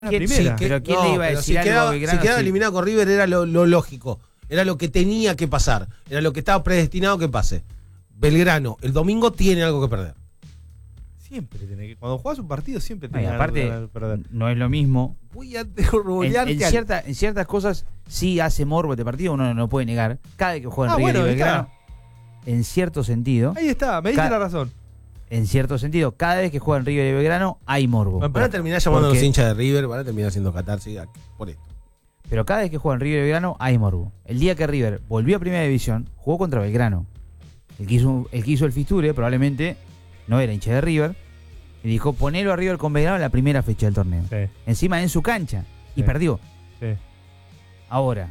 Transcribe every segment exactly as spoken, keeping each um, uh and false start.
¿Quién, primera. sí, pero ¿quién no, le iba a pero decir si algo quedaba, a Belgrano? si quedaba Sí. eliminado con River era lo, lo lógico, era lo que tenía que pasar, era lo que estaba predestinado que pase. Belgrano, el domingo tiene algo que perder. Siempre tiene que. Cuando juegas un partido, siempre Ay, tiene aparte, algo que perder. no es lo mismo. Voy a En, revolearte en, al- cierta, en ciertas cosas sí hace morbo este partido, uno no lo puede negar. Cada vez que juega en Ah, River bueno, y ahí Belgrano, está. en cierto sentido, Ahí está, me diste Ca- la razón. en cierto sentido, cada vez que juega en River y Belgrano hay morbo. Bueno, Van a terminar llamando a los Porque- hinchas de River, van a terminar haciendo catarsis por esto. Pero cada vez que juega en River y Belgrano hay morbo. El día que River volvió a Primera División, jugó contra Belgrano. El que hizo, el, que hizo el Fisture probablemente no era hincha de River. Y dijo, ponelo a River con Belgrano en la primera fecha del torneo. Sí, Encima en su cancha. Y Sí. perdió. sí. Ahora,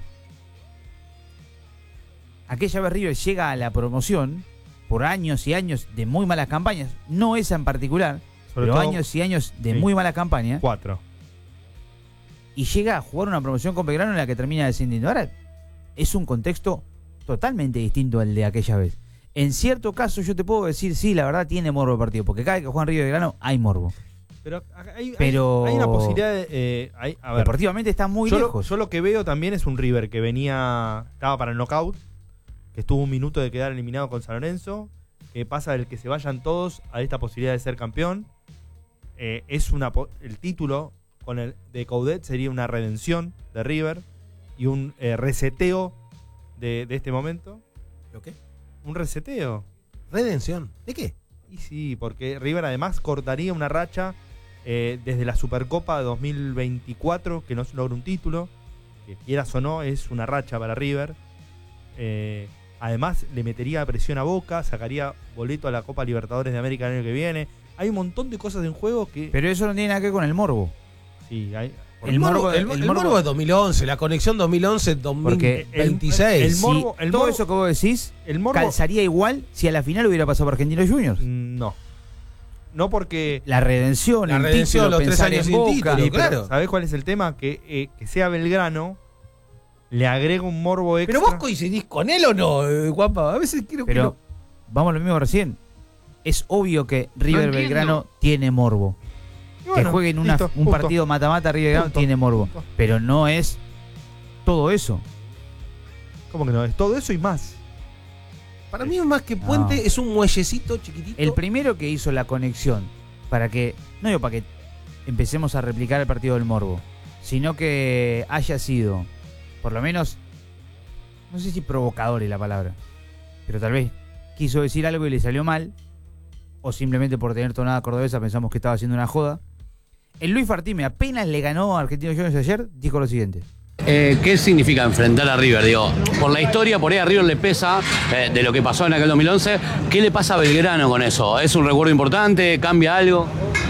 aquella vez River llega a la promoción por años y años de muy malas campañas. No esa en particular, Sobre pero todo años y años de sí. muy malas campañas. Cuatro. Y llega a jugar una promoción con Belgrano en la que termina descendiendo. Ahora es un contexto totalmente distinto al de aquella vez. En cierto caso yo te puedo decir, sí, la verdad tiene morbo el partido, porque cada vez que juegan River y Belgrano hay morbo. Pero hay, hay- Pero- hay una posibilidad de. eh, hay- a ver, Deportivamente está muy yo, lo, lejos. yo lo que veo también es un River que venía. Estaba para el knockout. Que estuvo un minuto de quedar eliminado con San Lorenzo. Que pasa del que se vayan todos a esta posibilidad de ser campeón. Eh, es una po- el título con el de Coudet sería una redención de River. Y un eh, reseteo de, de este momento. ¿Lo qué? Un reseteo. ¿Redención? ¿De qué? Y sí, porque River además cortaría una racha eh, desde la Supercopa de dos mil veinticuatro, que no se logra un título, que quieras o no, es una racha para River. Eh, además le metería presión a Boca, sacaría boleto a la Copa Libertadores de América el año que viene. Hay un montón de cosas en juego que... Pero eso no tiene nada que ver con el morbo. sí, hay, El morbo- el, el el morbo- morbo de dos mil once, la conexión dos mil once dos mil veintiséis. el Si morbo- el todo morbo- eso que vos decís el morbo... calzaría igual si a la final hubiera pasado por Argentinos Juniors. Mm, No. No porque... La redención, La el redención, título, los tres pensar años en sin Boca. título, Sí, pero claro. ¿sabés cuál es el tema? Que, eh, que sea Belgrano le agrega un morbo extra. Pero vos coincidís con él o no, eh, Juanpa. A veces quiero que Pero lo- vamos a lo mismo recién. Es obvio que River entiendo. Belgrano tiene morbo. Y bueno, que jueguen una- listo, un punto. partido mata-mata River Belgrano Punto. tiene morbo. Punto. Pero no es todo eso. ¿Cómo que no? Es todo eso y más. Para mí, más que puente, No. es un muellecito chiquitito. El primero que hizo la conexión para que, no digo para que empecemos a replicar el partido del morbo, sino que haya sido, por lo menos, no sé si provocador es la palabra, pero tal vez quiso decir algo y le salió mal, o simplemente por tener tonada cordobesa pensamos que estaba haciendo una joda. El Luis Fartime apenas le ganó a Argentinos Juniors ayer, dijo lo siguiente. Eh, ¿Qué significa enfrentar a River? Digo, por la historia, por ahí a River le pesa eh, de lo que pasó en aquel dos mil once. ¿Qué le pasa a Belgrano con eso? ¿Es un recuerdo importante? ¿Cambia algo?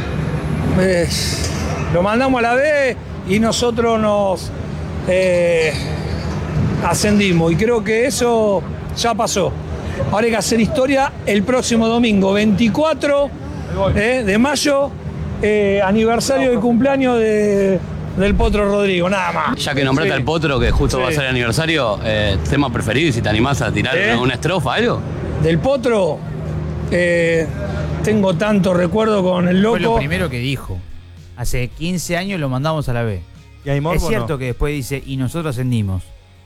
Pues, lo mandamos a la B y nosotros nos eh, ascendimos y creo que eso ya pasó. Ahora hay que hacer historia el próximo domingo, veinticuatro eh, de mayo, eh, aniversario del cumpleaños de, del Potro Rodrigo, nada más. Ya que nombraste Sí. al Potro, que justo Sí. va a ser el aniversario, eh, tema preferido y si te animás a tirar ¿Eh? una, una estrofa, algo. Del Potro, eh, tengo tanto recuerdo con el Fue lo loco. primero que dijo. Hace quince años lo mandamos a la B. ¿Y hay morbo Es o cierto no? que después dice, y nosotros ascendimos.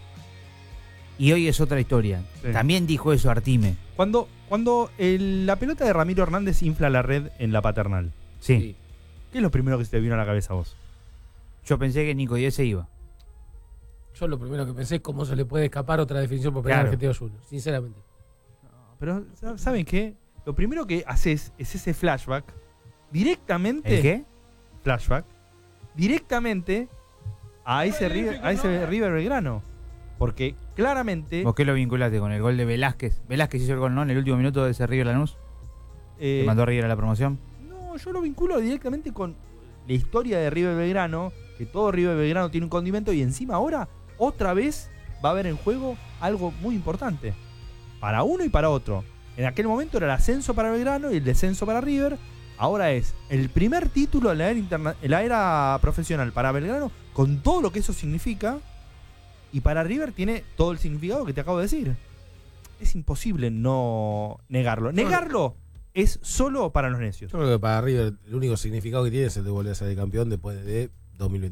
Y hoy es otra historia. Sí. También dijo eso Artime. Cuando, cuando el- la pelota de Ramiro Hernández infla la red en la paternal, Sí. Sí. ¿qué es lo primero que se te vino a la cabeza a vos? Yo pensé que Nico Díaz se iba. Yo lo primero que pensé es cómo se le puede escapar otra definición por penal Claro. a Argentinos Juniors, sinceramente. Pero, ¿saben qué? Lo primero que haces es ese flashback directamente. ¿El qué? Flashback. Directamente a ese River, a ese River Belgrano. Porque claramente. ¿Vos qué lo vinculaste con el gol de Velázquez? Velázquez hizo el gol, ¿no? En el último minuto de ese River Lanús. eh, Que mandó a River a la promoción. No, yo lo vinculo directamente con la historia de River Belgrano, que todo River Belgrano tiene un condimento y encima ahora otra vez va a haber en juego algo muy importante. Para uno y para otro. En aquel momento era el ascenso para Belgrano y el descenso para River. Ahora es el primer título en la era, interna- en la era profesional para Belgrano, con todo lo que eso significa. Y para River tiene todo el significado que te acabo de decir. Es imposible no negarlo. Negarlo es solo para los necios. Yo creo que para River el único significado que tiene es el de volver a ser el campeón después de dos mil veintiuno.